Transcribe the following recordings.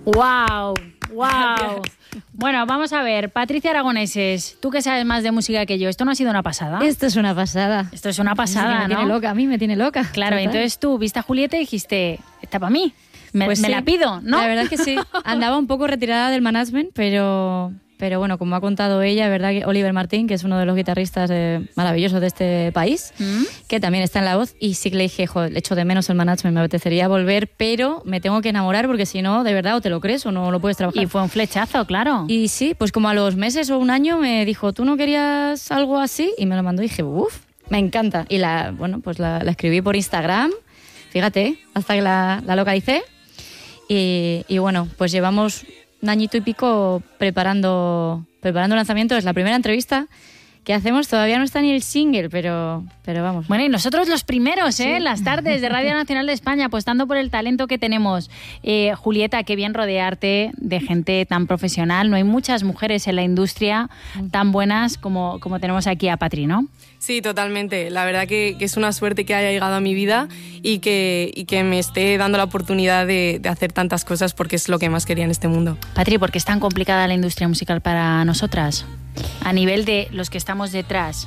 ¡Wow! ¡Wow! Bueno, vamos a ver, Patricia Aragoneses, tú que sabes más de música que yo, ¿esto no ha sido una pasada? Esto es una pasada. Esto es una pasada, me ¿no? tiene loca, a mí me tiene loca. Claro, total. entonces tú viste a Julieta y dijiste, está para mí, me Sí, la pido, ¿no? La verdad es que sí, andaba un poco retirada del management, pero bueno, como ha contado ella, es verdad que Oliver Martín, que es uno de los guitarristas maravillosos de este país, que también está en La Voz, y sí que le dije, joder, le echo de menos el management, me apetecería volver, pero me tengo que enamorar porque si no, de verdad, o te lo crees o no lo puedes trabajar. Y fue un flechazo, claro. Y sí, pues como a los meses o un año me dijo, ¿tú no querías algo así? Y me lo mandó y dije, uff, me encanta. Y la escribí por Instagram, fíjate, hasta que la localicé. Y bueno, pues llevamos un añito y pico preparando el lanzamiento. Es la primera entrevista que hacemos, todavía no está ni el single, pero vamos. Bueno, y nosotros los primeros, Sí. Las tardes de Radio Nacional de España, apostando por el talento que tenemos. Julieta, qué bien rodearte de gente tan profesional. No hay muchas mujeres en la industria tan buenas como tenemos aquí a Patri, ¿no? Sí, totalmente. La verdad que es una suerte que haya llegado a mi vida y que me esté dando la oportunidad de hacer tantas cosas porque es lo que más quería en este mundo. Patri, ¿por qué es tan complicada la industria musical para nosotras? A nivel de los que estamos detrás.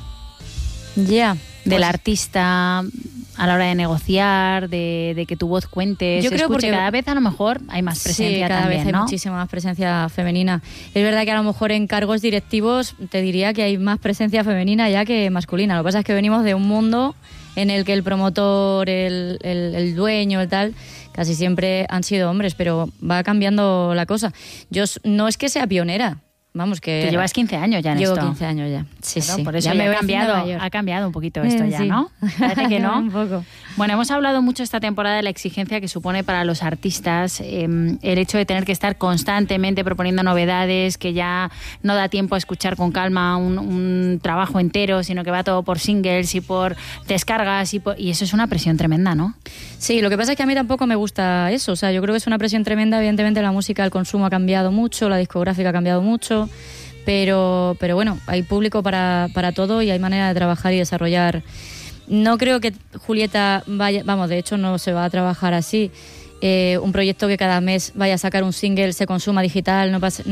Ya. Del artista, a la hora de negociar, de que tu voz cuente, Yo se creo escuche. porque Cada vez a lo mejor hay más presencia, sí, cada también, vez hay ¿no? muchísima más presencia femenina. Es verdad que a lo mejor en cargos directivos te diría que hay más presencia femenina ya que masculina. Lo que pasa es que venimos de un mundo en el que el promotor, el dueño, el tal, casi siempre han sido hombres, pero va cambiando la cosa. Yo no es que sea pionera. Vamos, que... Tú llevas 15 años ya en Llevo esto. 15 años ya. Sí, Claro, sí. por eso ya me ya voy haciendo mayor. ha cambiado un poquito esto ya, Sí. ¿no? Parece que no. Un poco. Bueno, hemos hablado mucho esta temporada de la exigencia que supone para los artistas el hecho de tener que estar constantemente proponiendo novedades, que ya no da tiempo a escuchar con calma un trabajo entero, sino que va todo por singles y por descargas y eso es una presión tremenda, ¿no? Sí, lo que pasa es que a mí tampoco me gusta eso. O sea, yo creo que es una presión tremenda. Evidentemente la música, el consumo ha cambiado mucho, la discográfica ha cambiado mucho. Pero bueno, hay público para todo y hay manera de trabajar y desarrollar. No creo que Julieta vaya, vamos, de hecho no se va a trabajar así. Un proyecto que cada mes vaya a sacar un single, se consuma digital,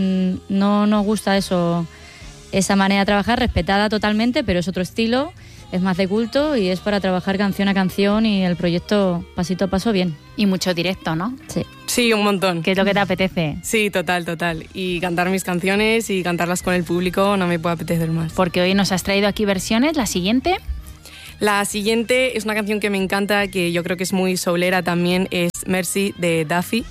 no nos gusta eso, esa manera de trabajar, respetada totalmente, pero es otro estilo, es más de culto y es para trabajar canción a canción y el proyecto pasito a paso bien. Y mucho directo, ¿no? Sí. Sí, un montón. ¿Qué es lo que te apetece? Sí, total. Y cantar mis canciones y cantarlas con el público no me puede apetecer más. Porque hoy nos has traído aquí versiones. ¿La siguiente? La siguiente es una canción que me encanta, que yo creo que es muy soulera también, es Mercy de Duffy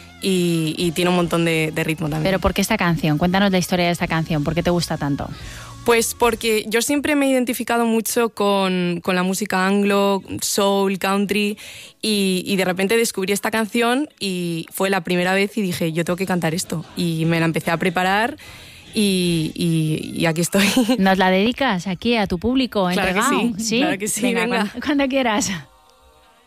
y tiene un montón de ritmo también. ¿Pero por qué esta canción? Cuéntanos la historia de esta canción. ¿Por qué te gusta tanto? Pues porque yo siempre me he identificado mucho con la música anglo, soul, country y de repente descubrí esta canción y fue la primera vez y dije, yo tengo que cantar esto. Y me la empecé a preparar y aquí estoy. ¿Nos la dedicas aquí a tu público? Claro que entregado? sí, claro que sí, venga. Cuando quieras.